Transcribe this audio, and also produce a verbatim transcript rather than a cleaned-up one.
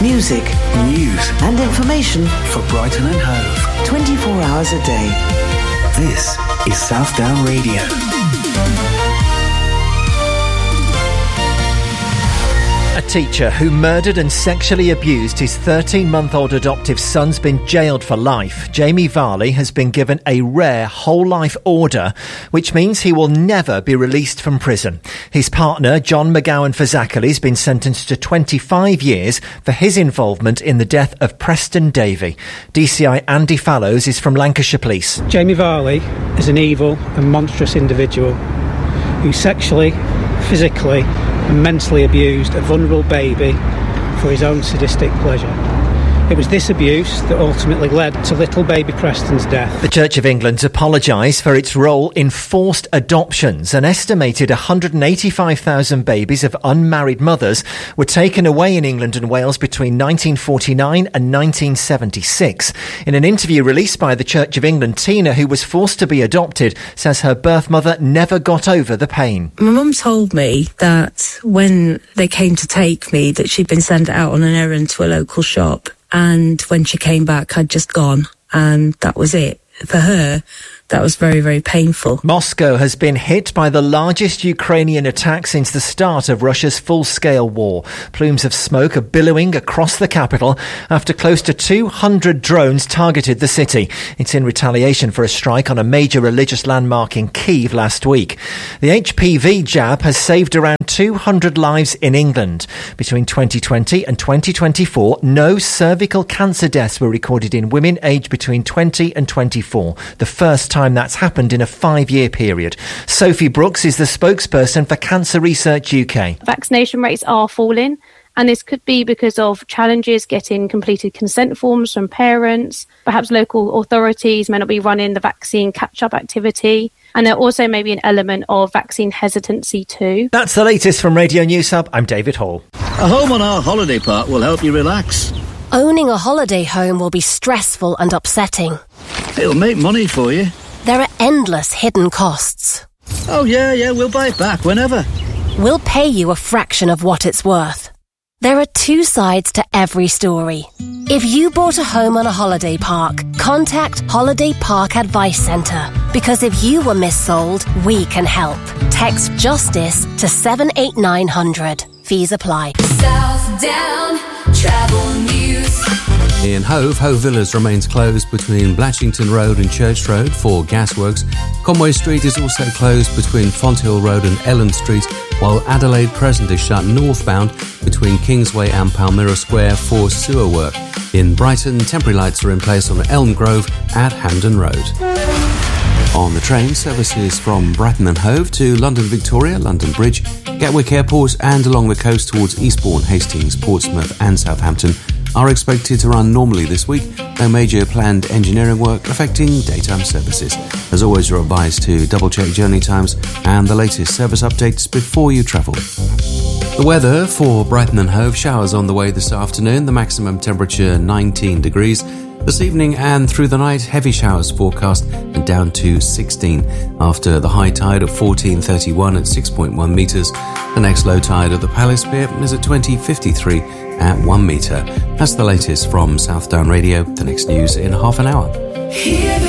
music, news and information for Brighton and Hove. twenty-four hours a day. This is Southdown Radio. A teacher who murdered and sexually abused his thirteen-month-old adoptive son's been jailed for life. Jamie Varley has been given a rare whole-life order, which means he will never be released from prison. His partner, John McGowan Fazakerly, has been sentenced to twenty-five years for his involvement in the death of Preston Davey. D C I Andy Fallows is from Lancashire Police. Jamie Varley is an evil and monstrous individual who sexually, physically and mentally abused a vulnerable baby for his own sadistic pleasure. It was this abuse that ultimately led to little baby Preston's death. The Church of England's apologised for its role in forced adoptions. An estimated one hundred eighty-five thousand babies of unmarried mothers were taken away in England and Wales between nineteen forty-nine and nineteen seventy-six. In an interview released by the Church of England, Tina, who was forced to be adopted, says her birth mother never got over the pain. My mum told me that when they came to take me, that she'd been sent out on an errand to a local shop. And when she came back, I'd just gone, and that was it. For her, that was very, very painful. Moscow has been hit by the largest Ukrainian attack since the start of Russia's full-scale war. Plumes of smoke are billowing across the capital after close to two hundred drones targeted the city. It's in retaliation for a strike on a major religious landmark in Kyiv last week. The H P V jab has saved around two hundred lives in England. Between twenty twenty and twenty twenty-four, no cervical cancer deaths were recorded in women aged between twenty and twenty-four, the first time that's happened in a five-year period. Sophie Brooks is the spokesperson for Cancer Research U K. Vaccination rates are falling, and this could be because of challenges getting completed consent forms from parents. Perhaps local authorities may not be running the vaccine catch-up activity. And there also may be an element of vaccine hesitancy too. That's the latest from Radio News Hub. I'm David Hall. A home on our holiday park will help you relax. Owning a holiday home will be stressful and upsetting. It'll make money for you. There are endless hidden costs. Oh yeah, yeah, we'll buy it back whenever. We'll pay you a fraction of what it's worth. There are two sides to every story. If you bought a home on a holiday park, contact Holiday Park Advice Centre. Because if you were missold, we can help. Text JUSTICE to seven eight nine hundred. Fees apply. Southdown Travel News. In Hove, Hove Villas remains closed between Blatchington Road and Church Road for gasworks. Conway Street is also closed between Fonthill Road and Ellen Street, while Adelaide Crescent is shut northbound between Kingsway and Palmyra Square for sewer work. In Brighton, temporary lights are in place on Elm Grove at Hampden Road. On the train, services from Brighton and Hove to London Victoria, London Bridge, Gatwick Airport and along the coast towards Eastbourne, Hastings, Portsmouth and Southampton are expected to run normally this week. No major planned engineering work affecting daytime services. As always, you're advised to double-check journey times and the latest service updates before you travel. The weather for Brighton and Hove: showers on the way this afternoon, the maximum temperature nineteen degrees. This evening and through the night, heavy showers forecast and down to sixteen after the high tide of fourteen thirty-one at six point one metres. The next low tide at the Palace Pier is at twenty fifty-three at one metre. That's the latest from Southdown Radio. The next news in half an hour.